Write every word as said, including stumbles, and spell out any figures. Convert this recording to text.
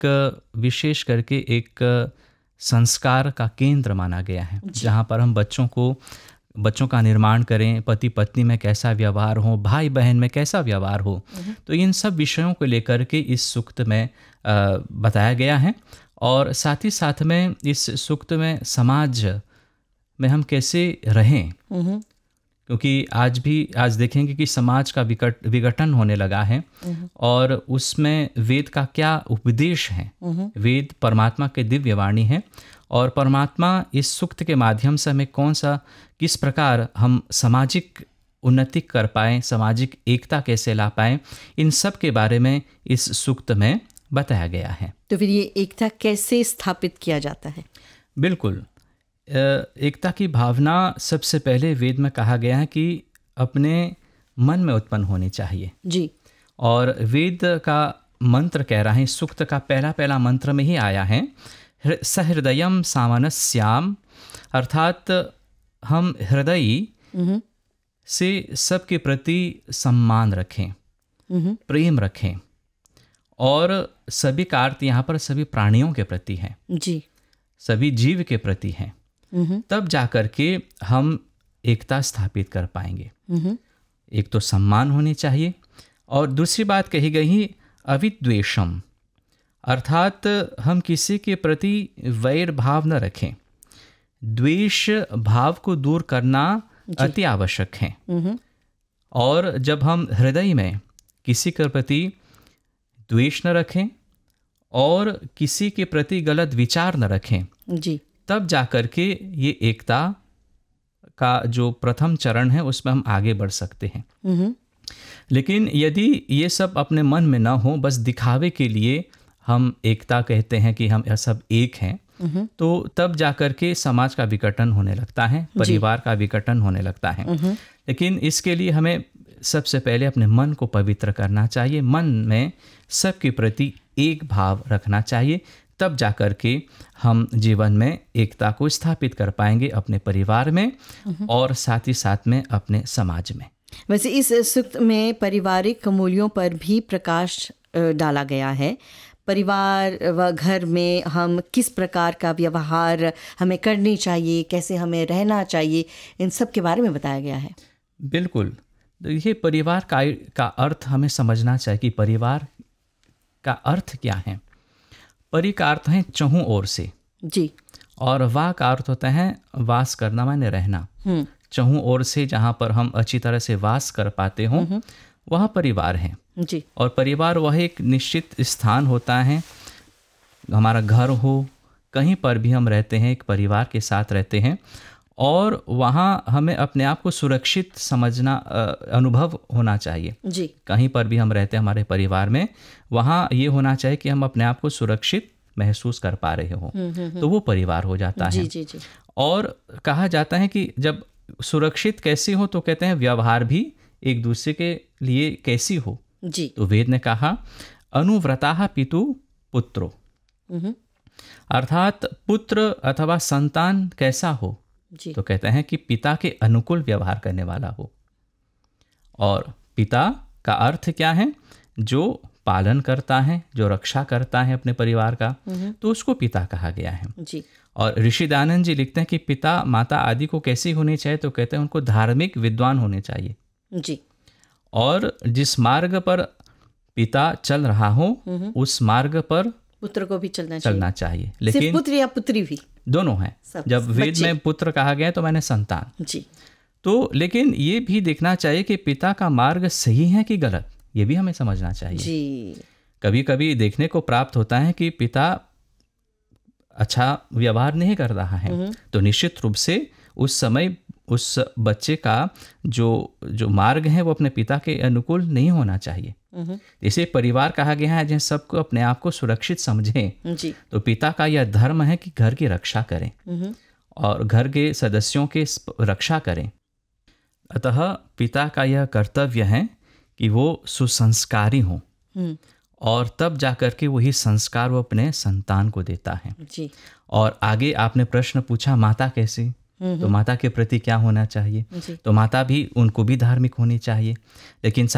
एक विशेष करके एक संस्कार का केंद्र माना गया है, जहाँ पर हम बच्चों को बच्चों का निर्माण करें, पति पत्नी में कैसा व्यवहार हो, भाई बहन में कैसा व्यवहार हो। तो इन सब विषयों को लेकर के इस सूक्त में आ, बताया गया है। और साथ ही साथ में इस सूक्त में समाज में हम कैसे रहें, क्योंकि आज भी आज देखेंगे कि समाज का विकट विघटन होने लगा है और उसमें वेद का क्या उपदेश है। वेद परमात्मा के दिव्य वाणी है और परमात्मा इस सूक्त के माध्यम से हमें कौन सा किस प्रकार हम सामाजिक उन्नति कर पाएँ, सामाजिक एकता कैसे ला पाएँ, इन सब के बारे में इस सूक्त में बताया गया है। तो फिर ये एकता कैसे स्थापित किया जाता है? बिल्कुल, एकता की भावना सबसे पहले वेद में कहा गया है कि अपने मन में उत्पन्न होनी चाहिए जी। और वेद का मंत्र कह रहा है, सूक्त का पहला पहला मंत्र में ही आया है, सहृदयम सामनस्याम, अर्थात हम हृदय से सबके प्रति सम्मान रखें, प्रेम रखें। और सभी का अर्थ यहाँ पर सभी प्राणियों के प्रति है जी, सभी जीव के प्रति है। तब जाकर के हम एकता स्थापित कर पाएंगे। एक तो सम्मान होनी चाहिए और दूसरी बात कही गई अविद्वेषम, अर्थात हम किसी के प्रति वैर भाव न रखें। द्वेष भाव को दूर करना अति आवश्यक है। और जब हम हृदय में किसी के प्रति द्वेष न रखें और किसी के प्रति गलत विचार न रखें जी, तब जाकर के ये एकता का जो प्रथम चरण है उसमें हम आगे बढ़ सकते हैं। लेकिन यदि ये सब अपने मन में ना हो, बस दिखावे के लिए हम एकता कहते हैं कि हम सब एक हैं, तो तब जाकर के समाज का विघटन होने लगता है, परिवार का विघटन होने लगता है। लेकिन इसके लिए हमें सबसे पहले अपने मन को पवित्र करना चाहिए, मन में सबके प्रति एक भाव रखना चाहिए, तब जाकर के हम जीवन में एकता को स्थापित कर पाएंगे अपने परिवार में और साथ ही साथ में अपने समाज में। वैसे इस सूक्त में पारिवारिक मूल्यों पर भी प्रकाश डाला गया है। परिवार व घर में हम किस प्रकार का व्यवहार हमें करनी चाहिए, कैसे हमें रहना चाहिए, इन सब के बारे में बताया गया है। बिल्कुल, ये परिवार का का अर्थ हमें समझना चाहिए कि परिवार का अर्थ क्या है। परि का अर्थ है चहुं ओर से जी, और वाह का अर्थ होता है वास करना, माने रहना। चहुं ओर से जहाँ पर हम अच्छी तरह से वास कर पाते हों वह परिवार है जी। और परिवार वह एक निश्चित स्थान होता है, हमारा घर हो, कहीं पर भी हम रहते हैं एक परिवार के साथ रहते हैं और वहाँ हमें अपने आप को सुरक्षित समझना अनुभव होना चाहिए जी। कहीं पर भी हम रहते हैं हमारे परिवार में, वहाँ ये होना चाहिए कि हम अपने आप को सुरक्षित महसूस कर पा रहे हो, तो वो परिवार हो जाता जी, है। जी, जी। और कहा जाता है कि जब सुरक्षित कैसी हो, तो कहते हैं व्यवहार भी एक दूसरे के लिए कैसी हो जी। तो वेद ने कहा अनुव्रता पितु पुत्रो, अर्थात पुत्र अथवा संतान कैसा हो जी। तो कहते हैं कि पिता के अनुकूल व्यवहार करने वाला हो। और पिता का अर्थ क्या है? जो पालन करता है, जो रक्षा करता है अपने परिवार का, तो उसको पिता कहा गया है जी। और ऋषि दयानंद जी लिखते हैं कि पिता माता आदि को कैसी होनी चाहिए तो कहते हैं उनको धार्मिक विद्वान होने चाहिए जी। और जिस मार्ग पर पिता चल रहा हो उस मार्ग पर पुत्र को भी चलना चलना चाहिए, चाहिए। लेकिन सिर्फ पुत्र या पुत्री भी दोनों हैं। जब वेद में पुत्र कहा गया तो मैंने संतान जी। तो लेकिन ये भी देखना चाहिए कि पिता का मार्ग सही है कि गलत, ये भी हमें समझना चाहिए जी। कभी कभी देखने को प्राप्त होता है कि पिता अच्छा व्यवहार नहीं कर रहा है, तो निश्चित रूप से उस समय उस बच्चे का जो जो मार्ग है वो अपने पिता के अनुकूल नहीं होना चाहिए। इसे परिवार कहा गया है, जिन सबको अपने आप को सुरक्षित समझें जी। तो पिता का यह धर्म है कि घर की रक्षा करें और घर के सदस्यों के रक्षा करें। अतः पिता का यह कर्तव्य है कि वो सुसंस्कारी हों और तब जाकर के वही संस्कार वो अपने संतान को देता है जी। और आगे आपने प्रश्न पूछा माता कैसी, तो माता के प्रति क्या होना चाहिए, तो माता भी उनको भी धार्मिक होनी चाहिए, लेकिन